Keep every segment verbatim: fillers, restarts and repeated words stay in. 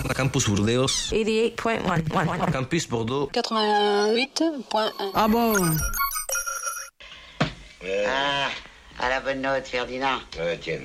Campus Burdeos. eighty-eight point one. Campus Bordeaux. quatre-vingt-huit point un. Ah bon? Ouais. Ah, à la bonne note, Ferdinand. Ouais, tiens.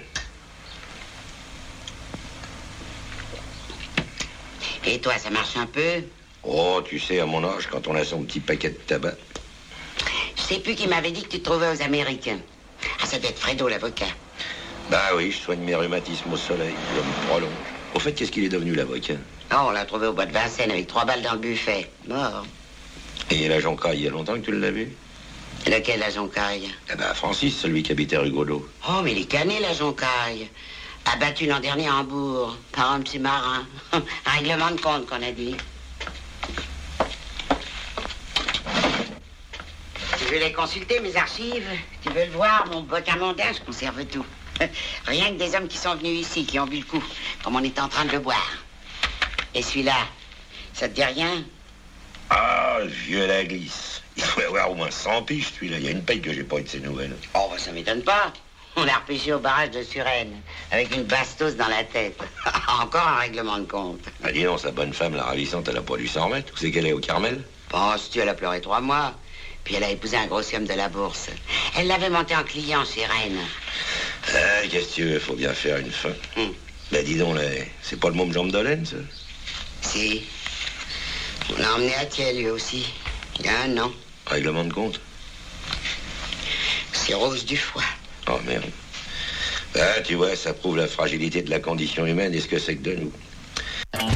Et toi, ça marche un peu? Oh, tu sais, à mon âge, quand on a son petit paquet de tabac. Je sais plus qui m'avait dit que tu te trouvais aux Américains. Ah, ça doit être Fredo, l'avocat. Bah oui, je soigne mes rhumatismes au soleil. Je me prolonge. Au fait, qu'est-ce qu'il est devenu, l'avocat? Oh, on l'a trouvé au bois de Vincennes avec trois balles dans le buffet. Mort. Et la Joncaille, il y a longtemps que tu l'as vu? Lequel, la Joncaille? Eh ben, Francis, celui qui habitait rue Godot. Oh, mais il est cané, la Joncaille. Abattu l'an dernier à Hambourg par un petit marin. Un règlement de compte, qu'on a dit. Tu veux les consulter, mes archives? Tu veux le voir, mon botin mondain? Je conserve tout. Rien que des hommes qui sont venus ici, qui ont bu le coup, comme on est en train de le boire. Et celui-là, ça te dit rien? Ah, vieux la glisse. Il faut avoir au moins cent piges, celui-là. Il y a une paille que j'ai pas eu de ses nouvelles. Oh, bah, ça m'étonne pas. On l'a repêché au barrage de Suresnes, avec une bastos dans la tête. Encore un règlement de compte. Ah, dis donc, sa bonne femme, la ravissante, elle a pas dû s'en remettre. Où c'est qu'elle est, au Carmel? Bon, si tu, elle a pleuré trois mois. Puis elle a épousé un gros homme de la bourse. Elle l'avait monté en client chez Rennes. Ah, qu'est-ce que tu veux? Faut bien faire une fin. Hum. Ben, dis donc, là, c'est pas le môme Jean de Dolène, ça? Si. On l'a emmené à Thiers, lui aussi. Il y a un an. Règlement de compte? Cirrhose du foie. Oh, merde. Ah, tu vois, ça prouve la fragilité de la condition humaine et ce que c'est que de nous.